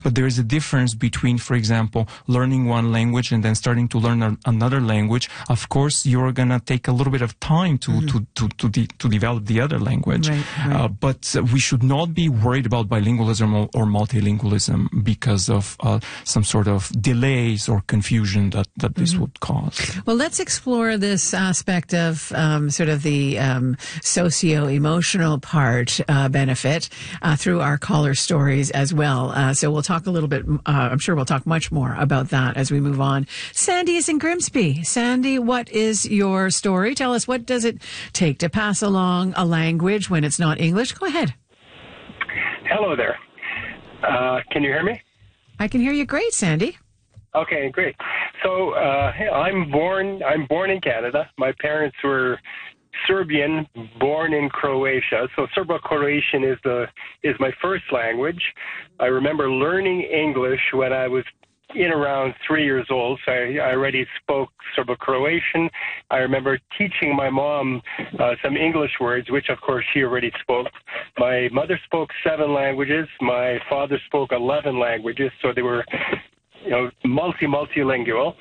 But there is a difference between, for example, learning one language and then starting to learn another language. Of course, you're going to take a little bit of time to develop the other language. Right. But we should not be worried about bilingualism or multilingualism because of some sort of delays or confusion that this would cause. Well, let's explore this aspect of sort of the socio-emotional part benefit through our caller stories as well. So we'll talk a little bit, I'm sure we'll talk much more about that as we move on. Sandy is in Grimsby. Sandy, what is your story? Tell us, what does it take to pass along a language when it's not English? Go ahead. Hello there. Can you hear me? I can hear you great, Sandy. Okay, great. So I'm born in Canada. My parents were Serbian, born in Croatia. So Serbo-Croatian is my first language. I remember learning English when I was in around 3 years old. So I already spoke Serbo-Croatian. I remember teaching my mom some English words, which of course she already spoke. My mother spoke 7 languages. My father spoke 11 languages. So they were multilingual.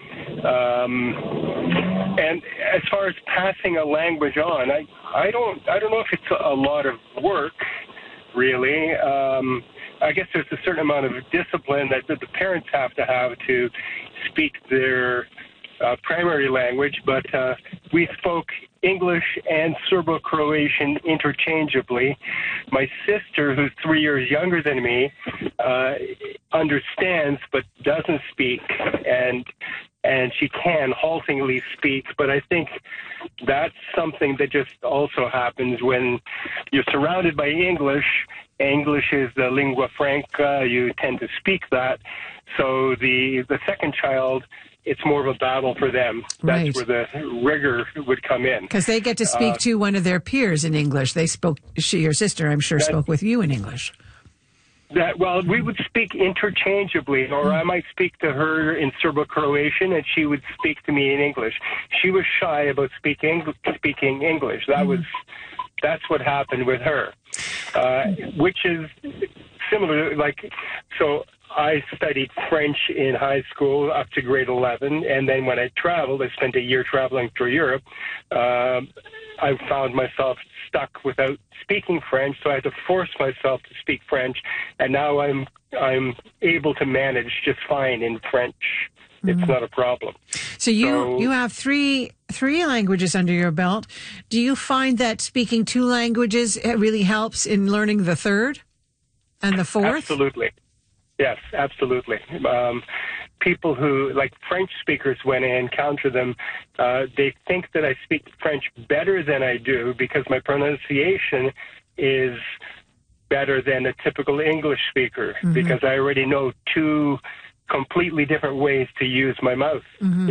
And as far as passing a language on, I don't know if it's a lot of work, really. I guess there's a certain amount of discipline that the parents have to speak their primary language, but we spoke English and Serbo-Croatian interchangeably. My sister, who's 3 years younger than me, understands but doesn't speak, and she can haltingly speak, but I think that's something that just also happens when you're surrounded by English. English is the lingua franca. You tend to speak that. So the second child, it's more of a battle for them. That's where the rigor would come in. Because they get to speak to one of their peers in English. Your sister, I'm sure, spoke with you in English. Well, we would speak interchangeably, or I might speak to her in Serbo-Croatian, and she would speak to me in English. She was shy about speaking English. That's what happened with her, which is similar. So I studied French in high school up to grade 11, and then when I traveled, I spent a year traveling through Europe. I found myself stuck without speaking French, so I had to force myself to speak French, and now I'm able to manage just fine in French. It's not a problem. So you have three languages under your belt. Do you find that speaking 2 languages really helps in learning the third and the fourth? Absolutely. Yes, absolutely. People who, like French speakers, when I encounter them, they think that I speak French better than I do because my pronunciation is better than a typical English speaker, because I already know 2 completely different ways to use my mouth.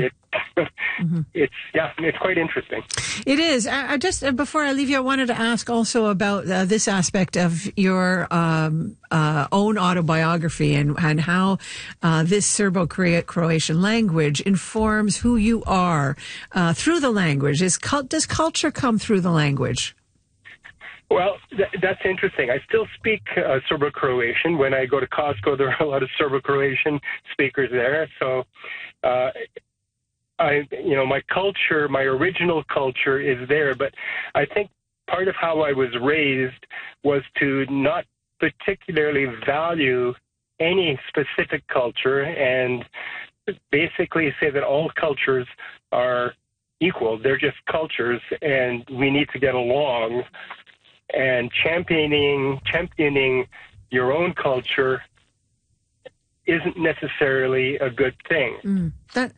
It's quite interesting. It is. I just before I leave you, I wanted to ask also about this aspect of your own autobiography and how this Serbo-Croatian language informs who you are through the language. Does culture come through the language? Well, that's interesting. I still speak Serbo-Croatian. When I go to Costco, there are a lot of Serbo-Croatian speakers there. So, my culture, my original culture is there. But I think part of how I was raised was to not particularly value any specific culture and basically say that all cultures are equal. They're just cultures, and we need to get along. And championing your own culture isn't necessarily a good thing.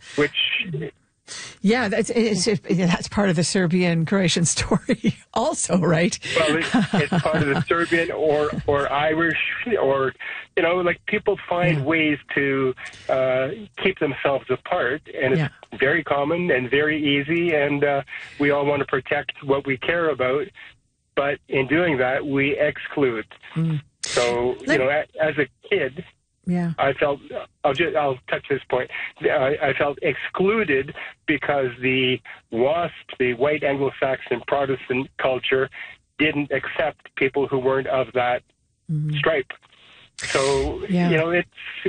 That's part of the Serbian-Croatian story also, right? Well, it's part of the Serbian or Irish, or, people find ways to keep themselves apart, and it's very common and very easy, and we all want to protect what we care about. But in doing that, we exclude. So, as a kid, I felt, I'll touch this point. I felt excluded because the WASP, the white Anglo-Saxon Protestant culture, didn't accept people who weren't of that stripe. So, it's